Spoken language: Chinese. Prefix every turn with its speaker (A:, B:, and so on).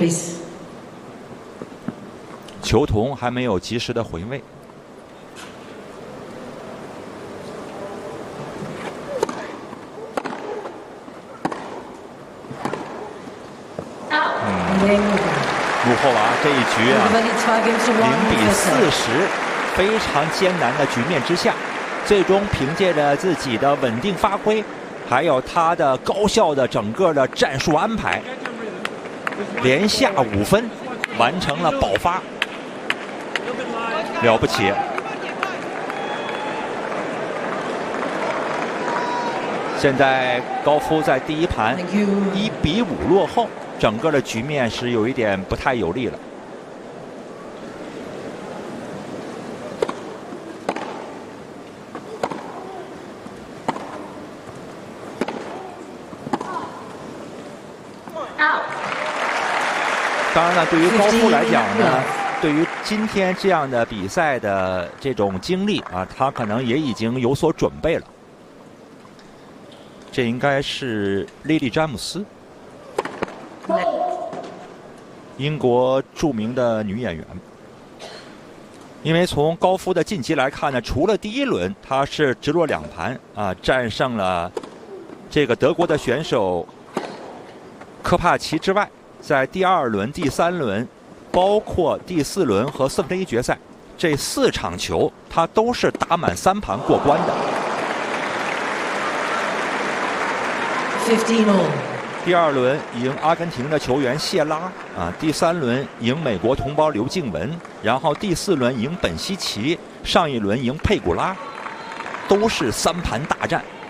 A: please.
B: 球童还没有及时的回位。穆霍娃这一局啊，0比40，非常艰难的局面之下，最终凭借着自己的稳定发挥，还有他的高效的整个的战术安排，连下5分，完成了保发，了不起！现在高夫在第一盘1比5落后。 整个的局面是有一点不太有利了。当然了，对于高夫来讲呢，对于今天这样的比赛的这种经历啊，他可能也已经有所准备了。这应该是莉莉·詹姆斯。 英国著名的女演员，因为从高夫的晋级来看呢，除了第1轮她是直落2盘啊，战胜了这个德国的选手科帕奇之外，在第2轮、第3轮，包括第4轮和1/4决赛这4场球，她都是打满3盘过关的。
A: 15 all。
B: 第2轮赢阿根廷的球员谢拉啊，第3轮赢美国同胞刘静文，然后第4轮赢本西奇，上一轮赢佩古拉，都是3盘大战。